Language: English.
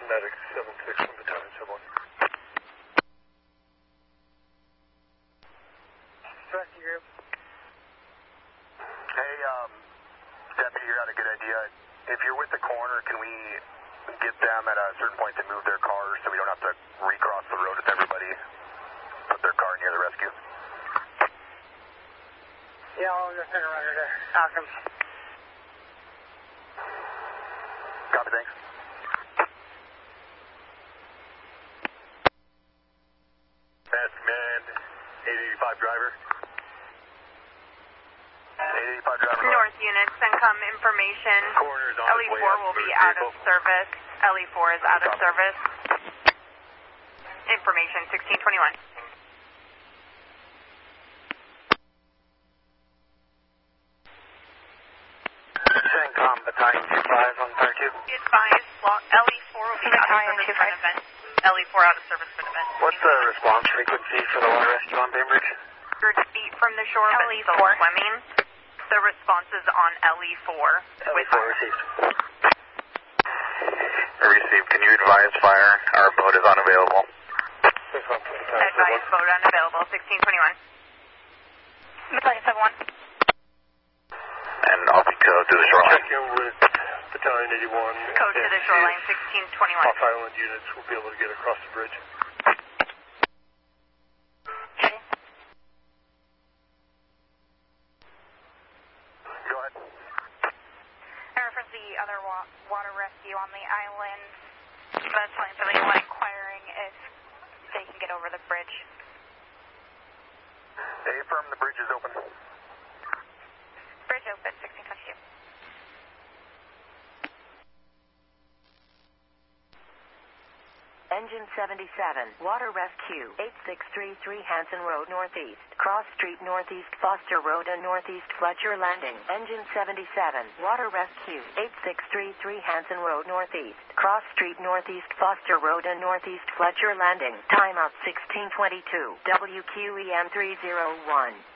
Medic 7-6 from Battalion 7-1. Rescue group. Hey, Deputy, you got a good idea. If you're with the coroner, can we get them at a certain point to move their cars so we don't have to recross the road with everybody, put their car near the rescue? Yeah, I'll just send a runner to knock him. Copy, thanks. Mass Command, 885 driver. 885 driver. North units, CENTCOM information. Coroner's on his way LE4 up. will be Move out vehicle. of service. LE4 is out of service. Information 1621. CENTCOM, Battalion 25 on 32. Be advised, LE4 will be out of service for an event. LE4 out of service for an event. What's the response frequency for the water rescue on Bainbridge? 100 feet from the shore, but still swimming. The response is on LE4. LE4 received. Received. Can you advise fire? Our boat is unavailable. Advise boat unavailable, 1621. Battalion 71. And I'll be code to the shoreline. Check in with Battalion 81. Code to the shoreline, 1621. Off Island units will be able to get across the bridge. Go ahead. I reference the other water rescue on the island. That's fine. Somebody inquiring if they can get over the bridge. Affirm the bridge is open. Bridge open, 1622. Engine 77, Water Rescue, 8633 Hanson Road Northeast, Cross Street Northeast, Foster Road and Northeast Fletcher Landing. Engine 77, Water Rescue, 8633 Hanson Road Northeast, Cross Street Northeast, Foster Road and Northeast Fletcher Landing. Timeout 1622, WQEM 301.